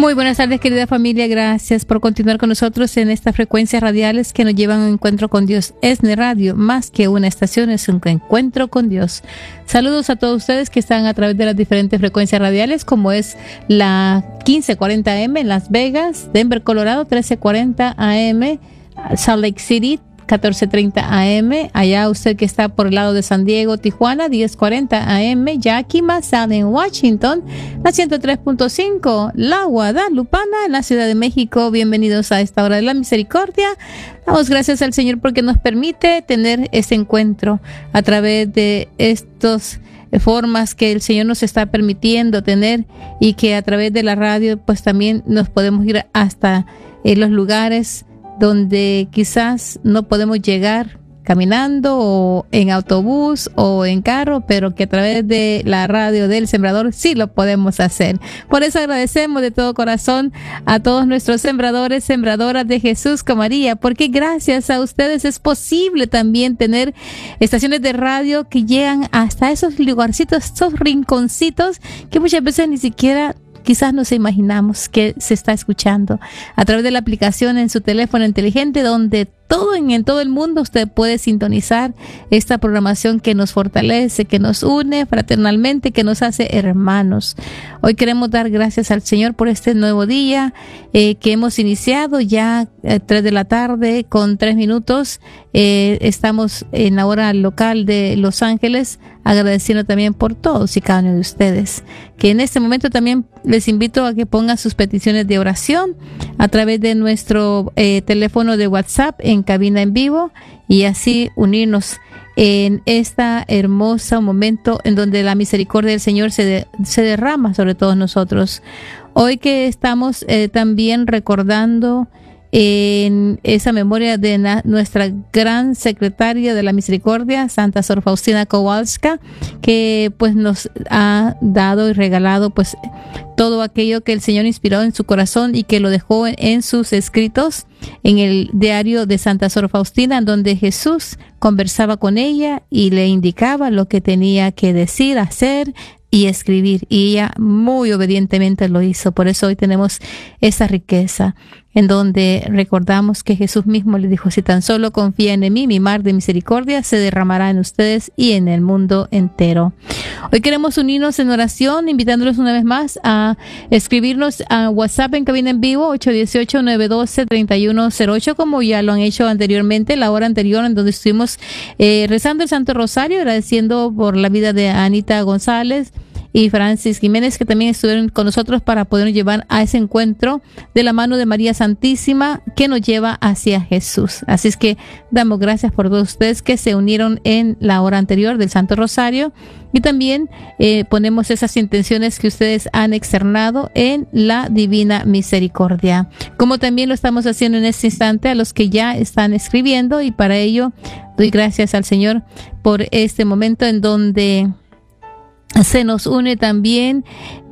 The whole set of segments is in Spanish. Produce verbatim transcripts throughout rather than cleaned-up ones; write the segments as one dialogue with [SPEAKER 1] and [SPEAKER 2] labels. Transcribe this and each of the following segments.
[SPEAKER 1] Muy buenas tardes, querida familia. Gracias por continuar con nosotros en estas frecuencias radiales que nos llevan a un encuentro con Dios. ESNE Radio, más que una estación, es un encuentro con Dios. Saludos a todos ustedes que están a través de las diferentes frecuencias radiales, como es la quince cuarenta A M en Las Vegas, Denver, Colorado, trece cuarenta A M, Salt Lake City, catorce treinta A M, allá usted que está por el lado de San Diego, Tijuana, diez cuarenta A M, Yakima, Salem, Washington, la ciento tres punto cinco, La Guadalupana, en la Ciudad de México. Bienvenidos a esta hora de la misericordia. Damos gracias al Señor porque nos permite tener este encuentro a través de estos formas que el Señor nos está permitiendo tener, y que a través de la radio pues también nos podemos ir hasta eh, los lugares donde quizás no podemos llegar caminando o en autobús o en carro, pero que a través de la radio del Sembrador sí lo podemos hacer. Por eso agradecemos de todo corazón a todos nuestros sembradores, sembradoras de Jesús con María, porque gracias a ustedes es posible también tener estaciones de radio que llegan hasta esos lugarcitos, esos rinconcitos que muchas veces ni siquiera quizás nos imaginamos que se está escuchando a través de la aplicación en su teléfono inteligente, donde todo en, en todo el mundo usted puede sintonizar esta programación que nos fortalece, que nos une fraternalmente, que nos hace hermanos. Hoy queremos dar gracias al Señor por este nuevo día eh, que hemos iniciado ya eh, tres de la tarde con tres minutos. Eh, estamos en la hora local de Los Ángeles, agradeciendo también por todos y cada uno de ustedes, que en este momento también les invito a que pongan sus peticiones de oración a través de nuestro eh, teléfono de WhatsApp en cabina en vivo, y así unirnos en este hermoso momento en donde la misericordia del Señor se, de, se derrama sobre todos nosotros. Hoy que estamos eh, también recordando en esa memoria de na, nuestra gran secretaria de la misericordia, Santa Sor Faustina Kowalska, que pues nos ha dado y regalado pues todo aquello que el Señor inspiró en su corazón y que lo dejó en, en sus escritos en el diario de Santa Sor Faustina, en donde Jesús conversaba con ella y le indicaba lo que tenía que decir, hacer y escribir, y ella muy obedientemente lo hizo. Por eso hoy tenemos esa riqueza en donde recordamos que Jesús mismo le dijo: si tan solo confían en mí, mi mar de misericordia se derramará en ustedes y en el mundo entero. Hoy queremos unirnos en oración, invitándolos una vez más a escribirnos a WhatsApp en cabina en vivo ocho uno ocho, nueve uno dos, tres uno cero ocho, como ya lo han hecho anteriormente, la hora anterior en donde estuvimos eh, rezando el Santo Rosario, agradeciendo por la vida de Anita González y Francis Jiménez, que también estuvieron con nosotros para poder llevar a ese encuentro de la mano de María Santísima que nos lleva hacia Jesús. Así es que damos gracias por todos ustedes que se unieron en la hora anterior del Santo Rosario, y también eh, ponemos esas intenciones que ustedes han externado en la Divina Misericordia, como también lo estamos haciendo en este instante a los que ya están escribiendo, y para ello doy gracias al Señor por este momento en donde se nos une también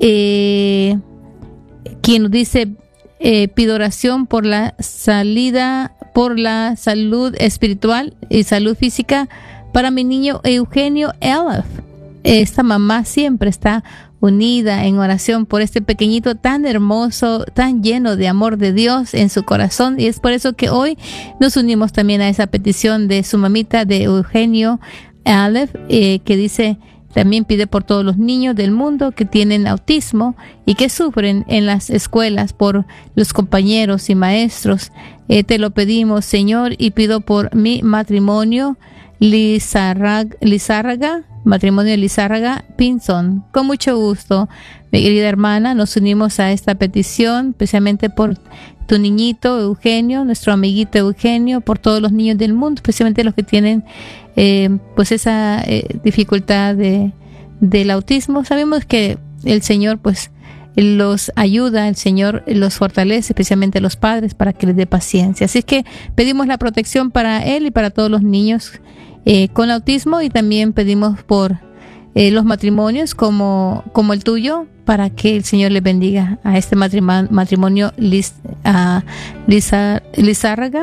[SPEAKER 1] eh, quien nos dice eh, pido oración por la salida, por la salud espiritual y salud física para mi niño Eugenio Elef. Esta mamá siempre está unida en oración por este pequeñito tan hermoso, tan lleno de amor de Dios en su corazón, y es por eso que hoy nos unimos también a esa petición de su mamita, de Eugenio Elef, eh, que dice: también pide por todos los niños del mundo que tienen autismo y que sufren en las escuelas por los compañeros y maestros. Eh, te lo pedimos, Señor, y pido por mi matrimonio, Lizárraga, Lizárraga, matrimonio Lizárraga Pinzón. Con mucho gusto, mi querida hermana, nos unimos a esta petición, especialmente por tu niñito Eugenio, nuestro amiguito Eugenio, por todos los niños del mundo, especialmente los que tienen eh, pues esa eh, dificultad de, del autismo. Sabemos que el Señor pues los ayuda, el Señor los fortalece, especialmente los padres, para que les dé paciencia. Así que pedimos la protección para él y para todos los niños eh, con autismo, y también pedimos por eh, los matrimonios como, como el tuyo, para que el Señor le bendiga a este matrimonio, matrimonio Liz, uh, Liza, Lizárraga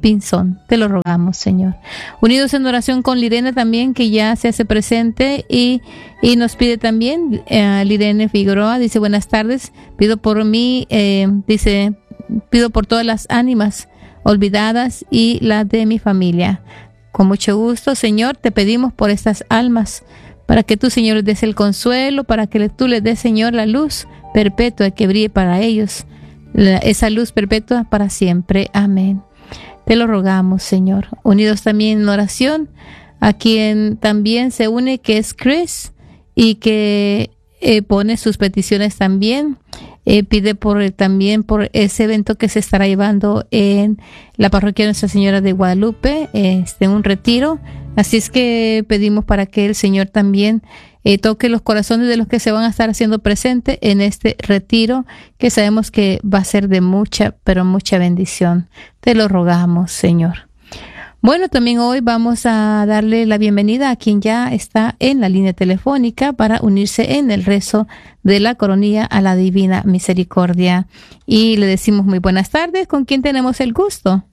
[SPEAKER 1] Pinzón. Te lo rogamos, Señor. Unidos en oración con Lirene también, que ya se hace presente y, y nos pide también, eh, Lirene Figueroa, dice, buenas tardes, pido por mí, eh, dice, pido por todas las ánimas olvidadas y las de mi familia. Con mucho gusto, Señor, te pedimos por estas almas, para que tú, Señor, les des el consuelo, para que tú les des, Señor, la luz perpetua que brille para ellos, la, esa luz perpetua para siempre. Amén. Te lo rogamos, Señor. Unidos también en oración, a quien también se une, que es Chris, y que eh, pone sus peticiones también. Eh, pide por también por ese evento que se estará llevando en la parroquia de Nuestra Señora de Guadalupe, este, un retiro. Así es que pedimos para que el Señor también eh, toque los corazones de los que se van a estar haciendo presente en este retiro, que sabemos que va a ser de mucha, pero mucha bendición. Te lo rogamos, Señor. Bueno, también hoy vamos a darle la bienvenida a quien ya está en la línea telefónica para unirse en el rezo de la coronilla a la Divina Misericordia. Y le decimos muy buenas tardes. ¿Con quién tenemos el gusto?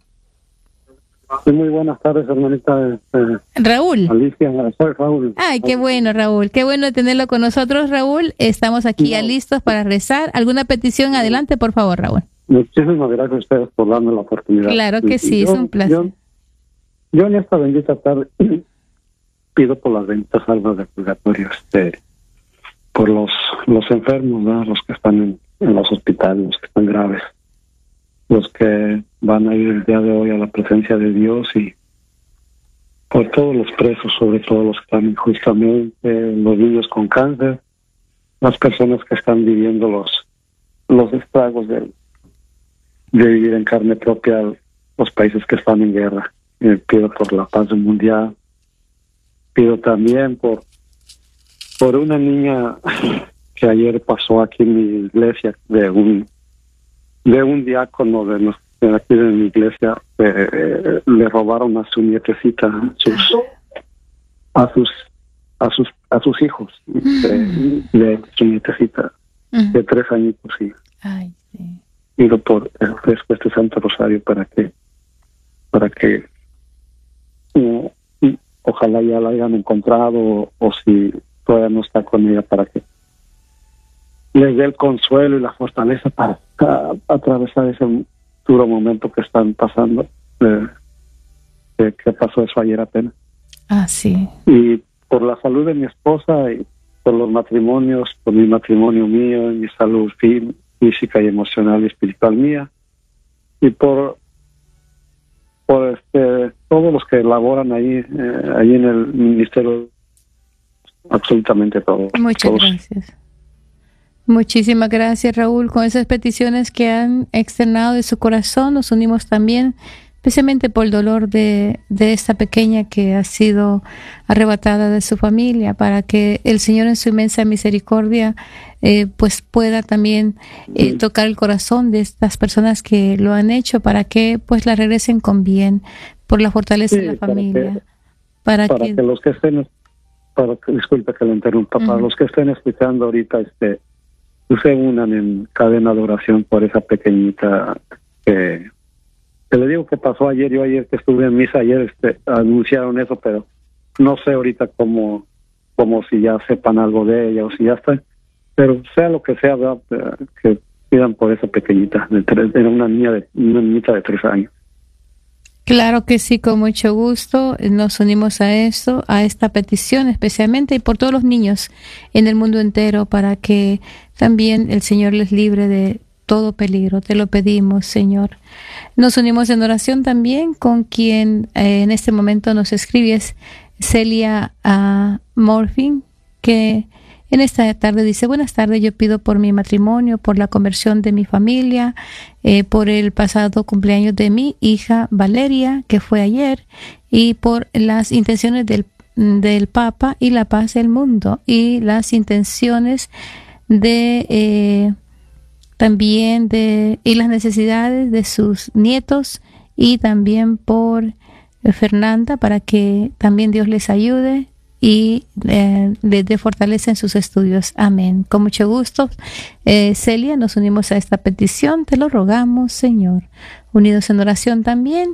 [SPEAKER 2] Sí, muy buenas tardes, hermanita. Eh,
[SPEAKER 1] Raúl.
[SPEAKER 2] Alicia, soy Raúl.
[SPEAKER 1] Ay, qué bueno, Raúl. Qué bueno tenerlo con nosotros, Raúl. Estamos aquí ya listos para rezar. ¿Alguna petición? Adelante, por favor, Raúl.
[SPEAKER 2] Muchísimas gracias a ustedes por darme la oportunidad.
[SPEAKER 1] Claro que sí,
[SPEAKER 2] yo,
[SPEAKER 1] es un placer.
[SPEAKER 2] Yo, yo en esta bendita tarde pido por las benditas almas del purgatorio, este, por los los enfermos, ¿no? Los que están en, en los hospitales, los que están graves, los que van a ir el día de hoy a la presencia de Dios, y por todos los presos, sobre todo los que están injustamente, los niños con cáncer, las personas que están viviendo los los estragos de, de vivir en carne propia los países que están en guerra. Eh, pido por la paz mundial, pido también por por una niña que ayer pasó aquí en mi iglesia, de un de un diácono de, nos, de aquí de mi iglesia, eh, eh, le robaron a su nietecita, sus, a sus a sus a sus hijos, de, de su nietecita uh-huh. de tres añitos, y
[SPEAKER 1] Ay, sí.
[SPEAKER 2] pido por el ofrezco este Santo Rosario para que para que uh, ojalá ya la hayan encontrado, o, o si todavía no está con ella, para que les dé el consuelo y la fortaleza para a, atravesar ese duro momento que están pasando, eh, que, que pasó eso ayer apenas.
[SPEAKER 1] Ah, sí.
[SPEAKER 2] Y por la salud de mi esposa, y por los matrimonios, por mi matrimonio mío, y mi salud fí- física y emocional y espiritual mía, y por por este todos los que laboran ahí, eh, ahí en el ministerio, absolutamente todos.
[SPEAKER 1] Muchas
[SPEAKER 2] todos.
[SPEAKER 1] gracias. Muchísimas gracias, Raúl. Con esas peticiones que han externado de su corazón, nos unimos también, especialmente por el dolor de, de esta pequeña que ha sido arrebatada de su familia, para que el Señor en su inmensa misericordia eh, pues pueda también eh, tocar el corazón de estas personas que lo han hecho, para que pues la regresen con bien, por la fortaleza
[SPEAKER 2] Sí,
[SPEAKER 1] de la
[SPEAKER 2] para
[SPEAKER 1] familia.
[SPEAKER 2] que,
[SPEAKER 1] para,
[SPEAKER 2] para
[SPEAKER 1] que,
[SPEAKER 2] que los que estén, para que, disculpe que lo interrumpa, uh-huh. para los que estén escuchando ahorita, este, se unan en cadena de oración por esa pequeñita que, que le digo que pasó ayer. Yo ayer que estuve en misa ayer, este, anunciaron eso, pero no sé ahorita cómo, como si ya sepan algo de ella o si ya está, pero sea lo que sea, ¿verdad? Que pidan por esa pequeñita, de tres, era una niña de una niñita de tres años.
[SPEAKER 1] Claro que sí, con mucho gusto. Nos unimos a esto, a esta petición especialmente, y por todos los niños en el mundo entero, para que también el Señor les libre de todo peligro. Te lo pedimos, Señor. Nos unimos en oración también con quien eh, en este momento nos escribe, es Celia uh, Morfin, que en esta tarde dice: buenas tardes, yo pido por mi matrimonio, por la conversión de mi familia, eh, por el pasado cumpleaños de mi hija Valeria, que fue ayer, y por las intenciones del, del Papa y la paz del mundo, y las intenciones de eh, también de y las necesidades de sus nietos, y también por eh, Fernanda, para que también Dios les ayude y eh, les dé fortaleza en sus estudios. Amén. Con mucho gusto, eh, Celia, nos unimos a esta petición. Te lo rogamos, Señor. Unidos en oración también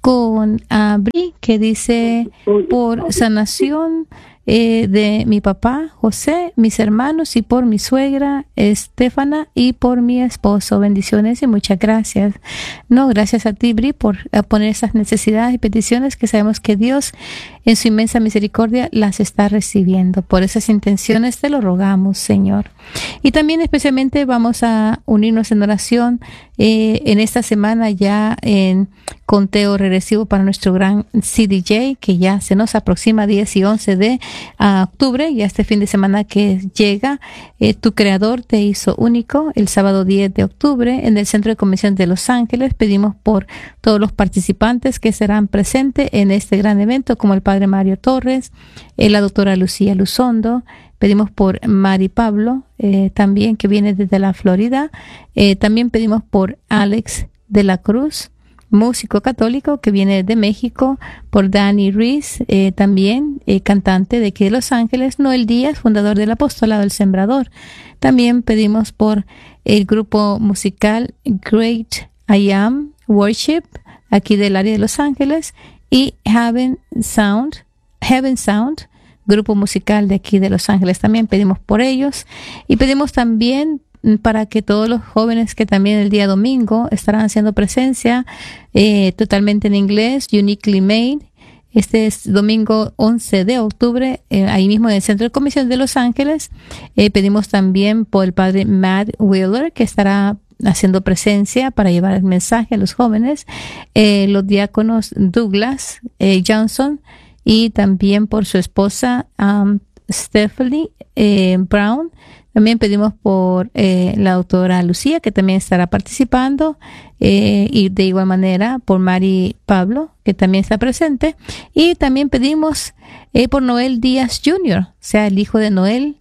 [SPEAKER 1] con Abri, que dice por sanación eh, de mi papá José, mis hermanos y por mi suegra Estefana y por mi esposo. Bendiciones y muchas gracias. No, gracias a ti, Bri, por poner esas necesidades y peticiones que sabemos que Dios en su inmensa misericordia las está recibiendo. Por esas intenciones te lo rogamos, Señor. Y también especialmente vamos a unirnos en oración eh, en esta semana ya en conteo regresivo para nuestro gran C D J, que ya se nos aproxima diez y once de uh, octubre, ya este fin de semana que llega. Eh, tu creador te hizo único el sábado diez de octubre en el Centro de Convención de Los Ángeles. Pedimos por todos los participantes que serán presentes en este gran evento, como el Padre Mario Torres, eh, la doctora Lucía Luzondo. Pedimos por Mari Pablo, eh, también que viene desde la Florida. Eh, también pedimos por Alex de la Cruz, músico católico que viene de México, por Danny Ruiz, eh, también eh, cantante de aquí de Los Ángeles, Noel Díaz, fundador del Apostolado El Sembrador. También pedimos por el grupo musical Great I Am Worship, aquí del área de Los Ángeles, y Heaven Sound, Heaven Sound, grupo musical de aquí de Los Ángeles. También pedimos por ellos y pedimos también para que todos los jóvenes que también el día domingo estarán haciendo presencia eh, totalmente en inglés, Uniquely Made. Este es domingo once de octubre, eh, ahí mismo en el Centro de Comisión de Los Ángeles. Eh, pedimos también por el padre Matt Wheeler, que estará haciendo presencia para llevar el mensaje a los jóvenes. Eh, los diáconos Douglas eh, Johnson y también por su esposa um, Stephanie eh, Brown. También pedimos por eh, la doctora Lucía, que también estará participando, eh, y de igual manera por Mari Pablo, que también está presente. Y también pedimos eh, por Noel Díaz junior, o sea, el hijo de Noel,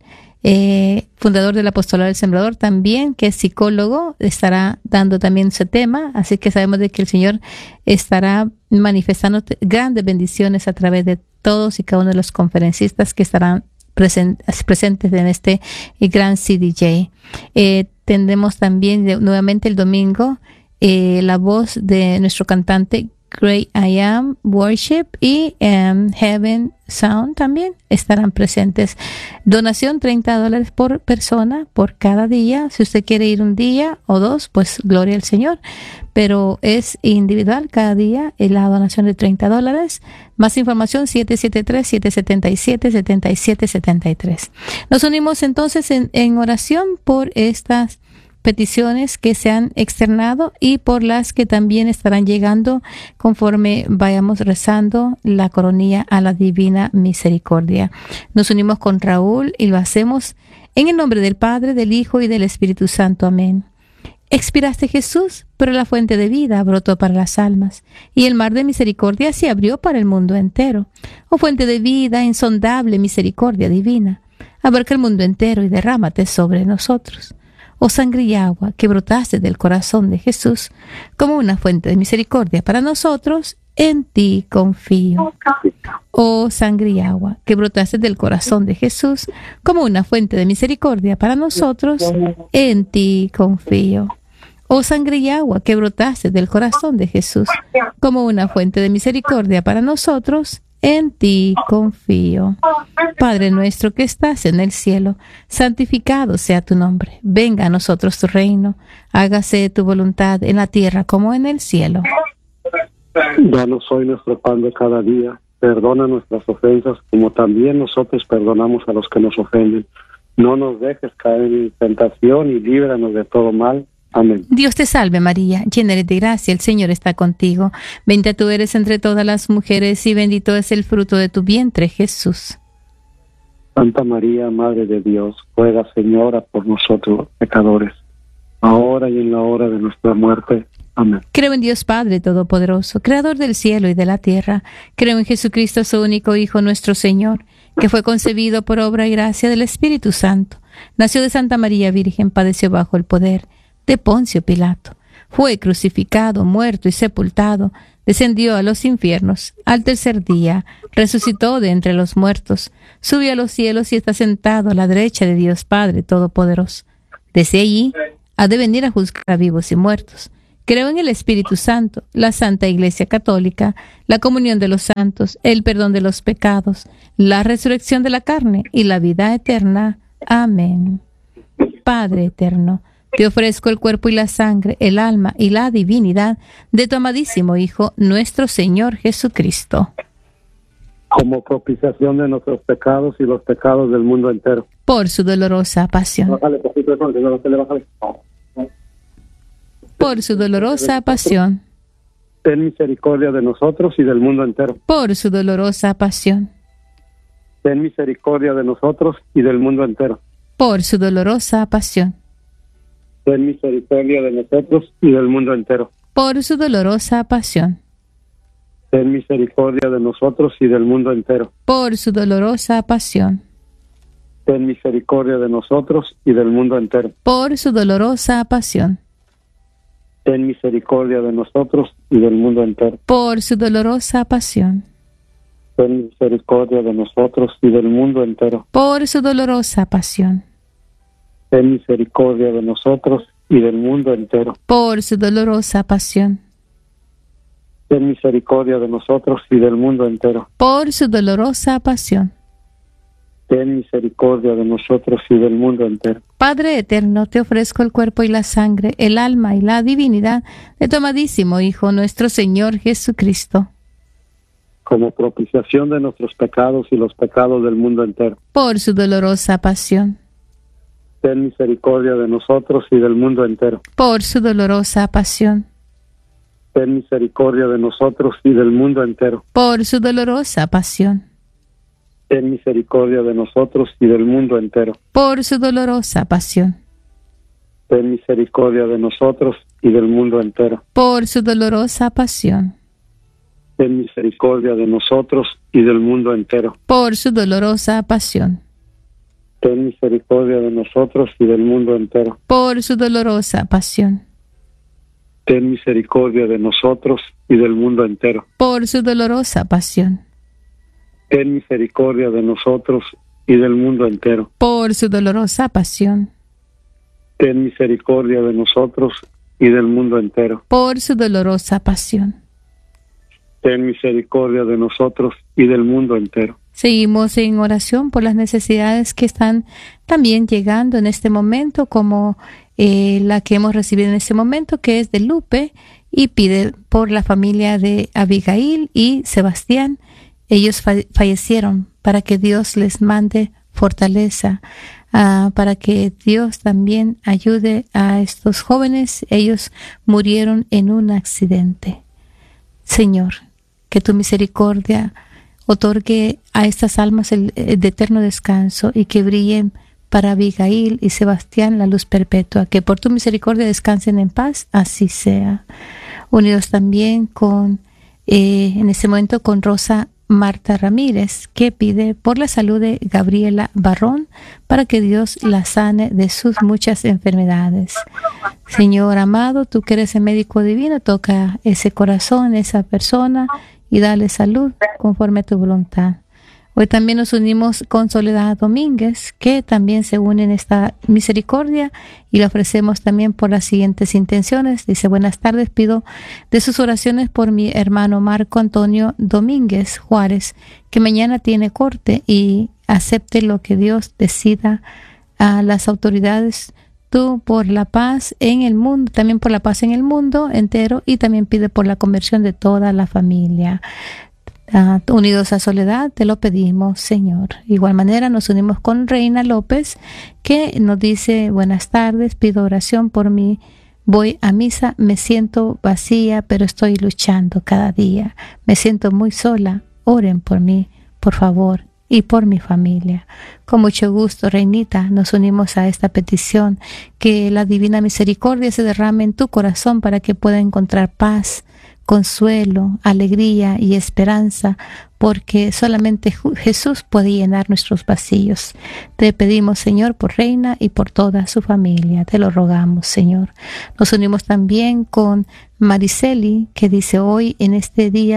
[SPEAKER 1] eh, fundador del Apostolado del Sembrador, también, que es psicólogo, estará dando también ese tema. Así que sabemos de que el Señor estará manifestando grandes bendiciones a través de todos y cada uno de los conferencistas que estarán presentes en este gran C D J. Eh, tendremos también de, nuevamente el domingo eh, la voz de nuestro cantante Great I Am Worship y um, Heaven Sound también estarán presentes. Donación treinta dólares por persona por cada día. Si usted quiere ir un día o dos, pues gloria al Señor, pero es individual cada día la donación de treinta dólares. Más información siete siete tres, siete siete siete, siete siete siete tres. Nos unimos entonces en, en oración por estas peticiones que se han externado y por las que también estarán llegando conforme vayamos rezando la coronilla a la divina misericordia. Nos unimos con Raúl y lo hacemos en el nombre del Padre, del Hijo y del Espíritu Santo. Amén. Expiraste, Jesús, pero la fuente de vida brotó para las almas, y el mar de misericordia se abrió para el mundo entero. Oh fuente de vida, insondable misericordia divina, abarca el mundo entero y derrámate sobre nosotros. Oh sangre y agua que brotaste del corazón de Jesús como una fuente de misericordia para nosotros, en ti confío. Oh sangre y agua que brotaste del corazón de Jesús como una fuente de misericordia para nosotros, en ti confío. Oh sangre y agua que brotaste del corazón de Jesús como una fuente de misericordia para nosotros, en ti confío. Padre nuestro que estás en el cielo, santificado sea tu nombre. Venga a nosotros tu reino. Hágase tu voluntad en la tierra como en el cielo.
[SPEAKER 2] Danos hoy nuestro pan de cada día. Perdona nuestras ofensas, como también nosotros perdonamos a los que nos ofenden. No nos dejes caer en tentación y líbranos de todo mal. Amén.
[SPEAKER 1] Dios te salve María, llena eres de gracia, el Señor está contigo. Bendita tú eres entre todas las mujeres y bendito es el fruto de tu vientre, Jesús.
[SPEAKER 2] Santa María, Madre de Dios, ruega, Señora, por nosotros pecadores, ahora y en la hora de nuestra muerte. Amén.
[SPEAKER 1] Creo en Dios Padre Todopoderoso, Creador del cielo y de la tierra. Creo en Jesucristo, su único Hijo, nuestro Señor, que fue concebido por obra y gracia del Espíritu Santo. Nació de Santa María Virgen, padeció bajo el poder de Poncio Pilato. Fue crucificado, muerto y sepultado. Descendió a los infiernos. Al tercer día resucitó de entre los muertos. Subió a los cielos y está sentado a la derecha de Dios Padre Todopoderoso. Desde allí ha de venir a juzgar a vivos y muertos. Creo en el Espíritu Santo, la Santa Iglesia Católica, la comunión de los santos, el perdón de los pecados, la resurrección de la carne y la vida eterna. Amén. Padre eterno, te ofrezco el cuerpo y la sangre, el alma y la divinidad de tu amadísimo Hijo, nuestro Señor Jesucristo,
[SPEAKER 2] como propiciación de nuestros pecados y los pecados del mundo entero.
[SPEAKER 1] por su dolorosa pasión.
[SPEAKER 2] Bájale, poquito de frente, no, le bájale.
[SPEAKER 1] Por su dolorosa pasión.
[SPEAKER 2] Ten misericordia de nosotros y del mundo entero.
[SPEAKER 1] Por su dolorosa pasión.
[SPEAKER 2] Ten misericordia de nosotros y del mundo entero.
[SPEAKER 1] Por su dolorosa pasión.
[SPEAKER 2] Ten misericordia de nosotros y del mundo entero.
[SPEAKER 1] Por su dolorosa pasión.
[SPEAKER 2] Ten misericordia de nosotros y del mundo entero.
[SPEAKER 1] Por su dolorosa pasión.
[SPEAKER 2] Ten misericordia de nosotros y del mundo entero.
[SPEAKER 1] Por su dolorosa pasión.
[SPEAKER 2] Ten misericordia de nosotros y del mundo entero.
[SPEAKER 1] Por su dolorosa pasión.
[SPEAKER 2] Ten misericordia de nosotros y del mundo entero.
[SPEAKER 1] Por su dolorosa pasión.
[SPEAKER 2] Ten misericordia de nosotros y del mundo entero.
[SPEAKER 1] Por su dolorosa pasión.
[SPEAKER 2] Ten misericordia de nosotros y del mundo entero.
[SPEAKER 1] Por su dolorosa pasión.
[SPEAKER 2] Ten misericordia de nosotros y del mundo entero.
[SPEAKER 1] Padre eterno, te ofrezco el cuerpo y la sangre, el alma y la divinidad de tu amadísimo Hijo, nuestro Señor Jesucristo,
[SPEAKER 2] como propiciación de nuestros pecados y los pecados del mundo entero.
[SPEAKER 1] por su dolorosa pasión.
[SPEAKER 2] Ten misericordia de nosotros y del mundo entero.
[SPEAKER 1] Por su dolorosa pasión.
[SPEAKER 2] Ten misericordia de nosotros y del mundo entero.
[SPEAKER 1] Por su dolorosa pasión.
[SPEAKER 2] Ten misericordia de nosotros y del mundo entero.
[SPEAKER 1] Por su dolorosa pasión.
[SPEAKER 2] Ten misericordia de nosotros y del mundo entero.
[SPEAKER 1] Por su dolorosa pasión.
[SPEAKER 2] Ten misericordia de nosotros y del mundo entero.
[SPEAKER 1] Por su dolorosa pasión.
[SPEAKER 2] Ten misericordia de nosotros y del mundo entero.
[SPEAKER 1] Por su dolorosa pasión.
[SPEAKER 2] Ten misericordia de nosotros y del mundo entero.
[SPEAKER 1] Por su dolorosa pasión.
[SPEAKER 2] Ten misericordia de nosotros y del mundo entero.
[SPEAKER 1] Por su dolorosa pasión.
[SPEAKER 2] Ten misericordia de nosotros y del mundo entero.
[SPEAKER 1] Por su dolorosa pasión.
[SPEAKER 2] Ten misericordia de nosotros y del mundo entero.
[SPEAKER 1] Seguimos en oración por las necesidades que están también llegando en este momento, como eh, la que hemos recibido en este momento, que es de Lupe, y pide por la familia de Abigail y Sebastián. Ellos fa- fallecieron para que Dios les mande fortaleza, uh, para que Dios también ayude a estos jóvenes. Ellos murieron en un accidente. Señor, que tu misericordia otorgue a estas almas el, el de eterno descanso y que brillen para Abigail y Sebastián la luz perpetua, que por tu misericordia descansen en paz, así sea. Unidos también con, eh, en este momento con Rosa Marta Ramírez, que pide por la salud de Gabriela Barrón, para que Dios la sane de sus muchas enfermedades. Señor amado, tú que eres el médico divino, toca ese corazón, esa persona, y dale salud conforme a tu voluntad. Hoy también nos unimos con Soledad Domínguez, que también se une en esta misericordia, y le ofrecemos también por las siguientes intenciones. Dice: buenas tardes, pido de sus oraciones por mi hermano Marco Antonio Domínguez Juárez, que mañana tiene corte, y acepte lo que Dios decida. A las autoridades, tú por la paz en el mundo, también por la paz en el mundo entero, y también pide por la conversión de toda la familia. Uh, unidos a Soledad, te lo pedimos, Señor. De igual manera nos unimos con Reina López, que nos dice: buenas tardes, pido oración por mí. Voy a misa, me siento vacía, pero estoy luchando cada día. Me siento muy sola. Oren por mí, por favor, y por mi familia. Con mucho gusto, Reinita, nos unimos a esta petición. Que la divina misericordia se derrame en tu corazón para que pueda encontrar paz, consuelo, alegría y esperanza, porque solamente Jesús puede llenar nuestros vacíos. Te pedimos, Señor, por Reina y por toda su familia. Te lo rogamos, Señor. Nos unimos también con Mariceli, que dice: hoy en este día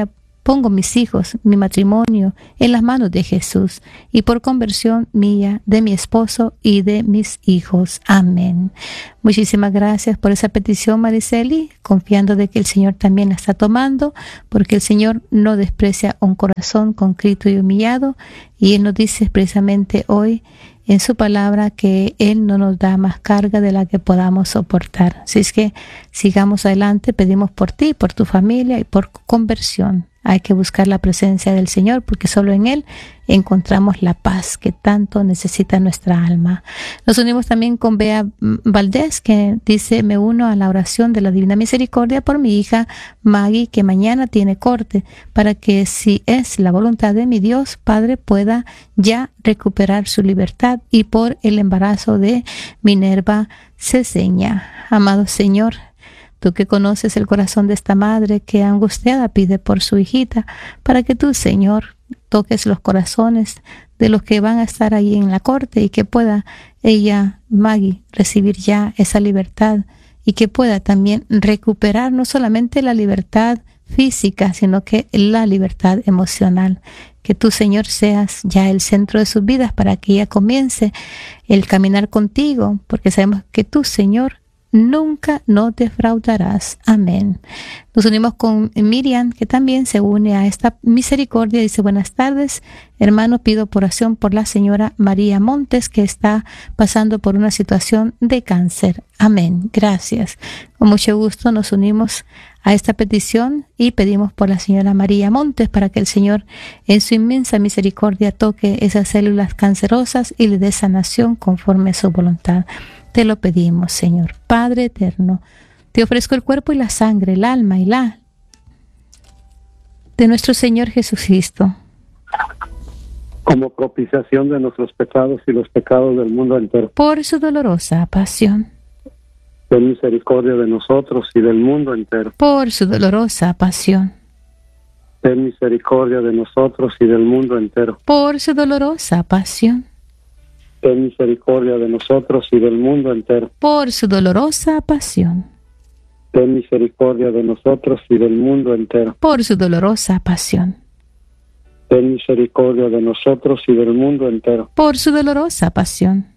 [SPEAKER 1] pongo mis hijos, mi matrimonio en las manos de Jesús y por conversión mía, de mi esposo y de mis hijos. Amén. Muchísimas gracias por esa petición, Mariceli, confiando de que el Señor también la está tomando, porque el Señor no desprecia un corazón contrito y humillado, y Él nos dice precisamente hoy en su palabra que Él no nos da más carga de la que podamos soportar. Así es que sigamos adelante, pedimos por ti, por tu familia y por conversión. Hay que buscar la presencia del Señor porque solo en Él encontramos la paz que tanto necesita nuestra alma. Nos unimos también con Bea Valdés, que dice: me uno a la oración de la Divina Misericordia por mi hija Maggie, que mañana tiene corte, para que, si es la voluntad de mi Dios Padre, pueda ya recuperar su libertad, y por el embarazo de Minerva Ceseña. Amado Señor, tú que conoces el corazón de esta madre que angustiada pide por su hijita, para que tú, Señor, toques los corazones de los que van a estar ahí en la corte, y que pueda ella, Maggie, recibir ya esa libertad, y que pueda también recuperar no solamente la libertad física, sino que la libertad emocional. Que tú, Señor, seas ya el centro de sus vidas para que ella comience el caminar contigo, porque sabemos que tú, Señor, nunca nos defraudarás. Amén. Nos unimos con Miriam, que también se une a esta misericordia. Dice: buenas tardes, hermano, pido por oración por la señora María Montes, que está pasando por una situación de cáncer. Amén. Gracias. Con mucho gusto nos unimos a esta petición y pedimos por la señora María Montes, para que el Señor en su inmensa misericordia toque esas células cancerosas y le dé sanación conforme a su voluntad. Te lo pedimos, Señor. Padre eterno, te ofrezco el cuerpo y la sangre, el alma y la de nuestro Señor Jesucristo,
[SPEAKER 2] como propiciación de nuestros pecados y los pecados del mundo entero.
[SPEAKER 1] por su dolorosa pasión.
[SPEAKER 2] Ten misericordia de nosotros y del mundo entero.
[SPEAKER 1] Por su dolorosa pasión.
[SPEAKER 2] Ten misericordia de nosotros y del mundo entero.
[SPEAKER 1] Por su dolorosa pasión.
[SPEAKER 2] Ten misericordia de nosotros y del mundo entero.
[SPEAKER 1] Por su dolorosa pasión.
[SPEAKER 2] Ten misericordia de nosotros y del mundo entero.
[SPEAKER 1] Por su dolorosa pasión.
[SPEAKER 2] Ten misericordia de nosotros y del mundo entero.
[SPEAKER 1] Por su dolorosa pasión.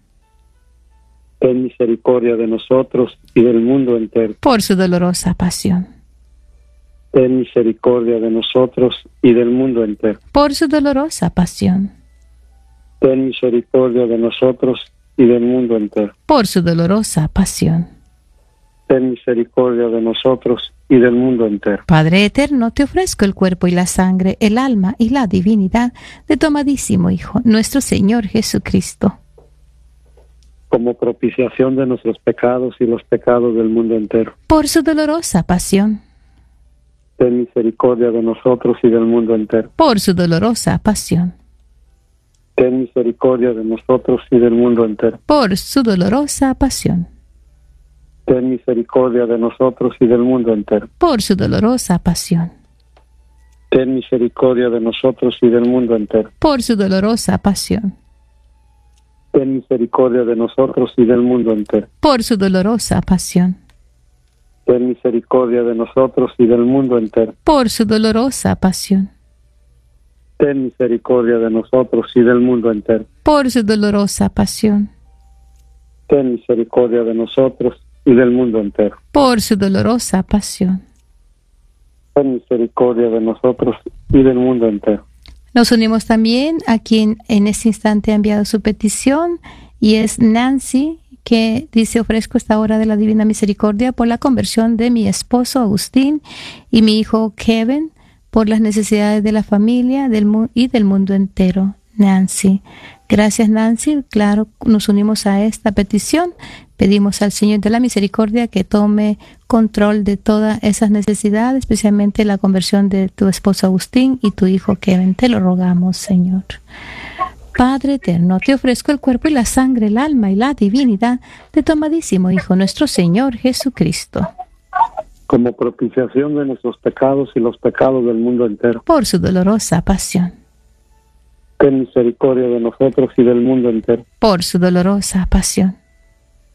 [SPEAKER 2] Ten misericordia de nosotros y del mundo entero.
[SPEAKER 1] Por su dolorosa pasión.
[SPEAKER 2] Ten misericordia de nosotros y del mundo entero.
[SPEAKER 1] Por su dolorosa pasión.
[SPEAKER 2] Ten misericordia de nosotros y del mundo entero.
[SPEAKER 1] Por su dolorosa pasión.
[SPEAKER 2] Ten misericordia de nosotros y del mundo entero.
[SPEAKER 1] Padre eterno, te ofrezco el cuerpo y la sangre, el alma y la divinidad de tu amadísimo Hijo, nuestro Señor Jesucristo,
[SPEAKER 2] como propiciación de nuestros pecados y los pecados del mundo entero.
[SPEAKER 1] por su dolorosa pasión.
[SPEAKER 2] Ten misericordia de nosotros y del mundo entero.
[SPEAKER 1] Por su dolorosa pasión.
[SPEAKER 2] Ten misericordia de nosotros y del mundo entero.
[SPEAKER 1] Por su dolorosa pasión.
[SPEAKER 2] Ten misericordia de nosotros y del mundo entero.
[SPEAKER 1] Por su dolorosa pasión.
[SPEAKER 2] Ten misericordia de nosotros y del mundo entero.
[SPEAKER 1] Por su dolorosa pasión.
[SPEAKER 2] Ten misericordia de nosotros y del mundo entero.
[SPEAKER 1] Por su dolorosa pasión.
[SPEAKER 2] Ten misericordia de nosotros y del mundo entero.
[SPEAKER 1] Por su dolorosa pasión.
[SPEAKER 2] Ten misericordia de nosotros y del mundo entero.
[SPEAKER 1] Por su dolorosa pasión.
[SPEAKER 2] Ten misericordia de nosotros y del mundo entero.
[SPEAKER 1] Por su dolorosa pasión.
[SPEAKER 2] Ten misericordia de nosotros y del mundo entero.
[SPEAKER 1] Nos unimos también a quien en este instante ha enviado su petición, y es Nancy, que dice: ofrezco esta hora de la Divina Misericordia por la conversión de mi esposo Agustín y mi hijo Kevin, por las necesidades de la familia del mu- y del mundo entero. Nancy. Gracias, Nancy. Claro, nos unimos a esta petición. Pedimos al Señor de la Misericordia que tome control de todas esas necesidades, especialmente la conversión de tu esposo Agustín y tu hijo Kevin. Te lo rogamos, Señor. Padre eterno, te ofrezco el cuerpo y la sangre, el alma y la divinidad de tu amadísimo Hijo, nuestro Señor Jesucristo,
[SPEAKER 2] como propiciación de nuestros pecados y los pecados del mundo entero.
[SPEAKER 1] por su dolorosa pasión.
[SPEAKER 2] Ten misericordia de nosotros y del mundo entero.
[SPEAKER 1] Por su dolorosa pasión.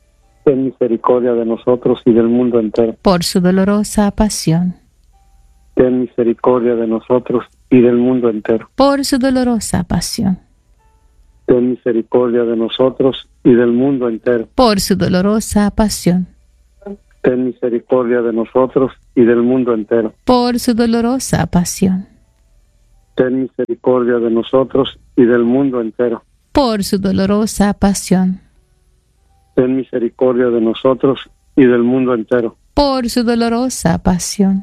[SPEAKER 2] Ten misericordia de nosotros y del mundo entero.
[SPEAKER 1] Por su dolorosa pasión.
[SPEAKER 2] ten misericordia de nosotros y del mundo entero.
[SPEAKER 1] Por su dolorosa pasión.
[SPEAKER 2] Ten misericordia de nosotros y del mundo entero.
[SPEAKER 1] Por su dolorosa pasión.
[SPEAKER 2] Ten misericordia de nosotros y del mundo entero.
[SPEAKER 1] Por su dolorosa pasión.
[SPEAKER 2] Ten misericordia de nosotros y del mundo entero.
[SPEAKER 1] Por su dolorosa pasión.
[SPEAKER 2] Ten misericordia de nosotros y del mundo entero.
[SPEAKER 1] Por su dolorosa pasión.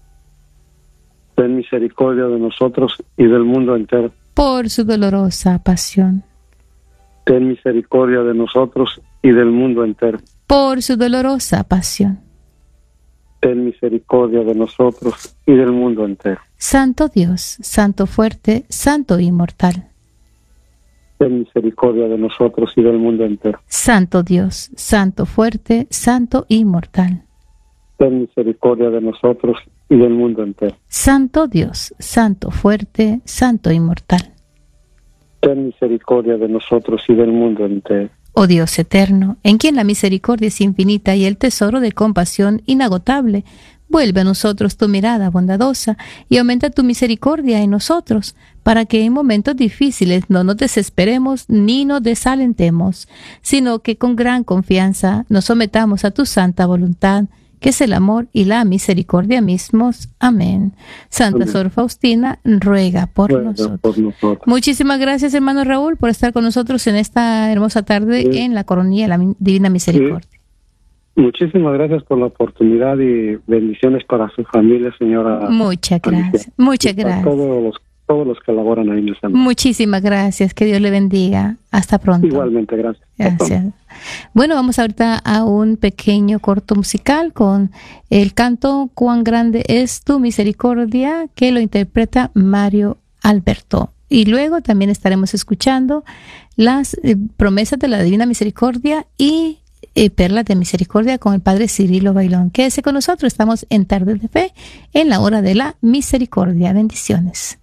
[SPEAKER 2] Ten misericordia de nosotros y del mundo entero.
[SPEAKER 1] Por su dolorosa pasión.
[SPEAKER 2] Ten misericordia de nosotros y del mundo entero.
[SPEAKER 1] Por su dolorosa pasión.
[SPEAKER 2] Ten misericordia de nosotros y del mundo entero.
[SPEAKER 1] Santo Dios, Santo fuerte, Santo inmortal.
[SPEAKER 2] Ten misericordia de nosotros y del mundo entero.
[SPEAKER 1] Santo Dios, Santo fuerte, Santo inmortal.
[SPEAKER 2] Ten misericordia de nosotros y del mundo entero.
[SPEAKER 1] Santo Dios, Santo fuerte, Santo inmortal.
[SPEAKER 2] Ten misericordia de nosotros y del mundo entero.
[SPEAKER 1] Oh Dios eterno, en quien la misericordia es infinita y el tesoro de compasión inagotable, vuelve a nosotros tu mirada bondadosa y aumenta tu misericordia en nosotros, para que en momentos difíciles no nos desesperemos ni nos desalentemos, sino que con gran confianza nos sometamos a tu santa voluntad, que es el amor y la misericordia mismos. Amén. Santa Sor Faustina, ruega por,
[SPEAKER 2] Ruega
[SPEAKER 1] nosotros.
[SPEAKER 2] por nosotros.
[SPEAKER 1] Muchísimas gracias, hermano Raúl, por estar con nosotros en esta hermosa tarde
[SPEAKER 2] Sí.
[SPEAKER 1] en la coronilla de la Mi- Divina Misericordia.
[SPEAKER 2] Muchísimas gracias por la oportunidad y bendiciones para su familia, señora.
[SPEAKER 1] Muchas
[SPEAKER 2] Alicia.
[SPEAKER 1] gracias, muchas
[SPEAKER 2] Y para
[SPEAKER 1] gracias.
[SPEAKER 2] Todos los, todos los que laboran ahí en el centro.
[SPEAKER 1] Muchísimas gracias, que Dios le bendiga. Hasta pronto.
[SPEAKER 2] Igualmente, gracias.
[SPEAKER 1] Gracias. Bueno, vamos ahorita a un pequeño corto musical con el canto Cuán grande es tu misericordia, que lo interpreta Mario Alberto. Y luego también estaremos escuchando las eh, promesas de la Divina Misericordia y eh, Perlas de Misericordia con el Padre Cirilo Bailón. Quédese con nosotros, estamos en Tardes de Fe, en la hora de la misericordia. Bendiciones.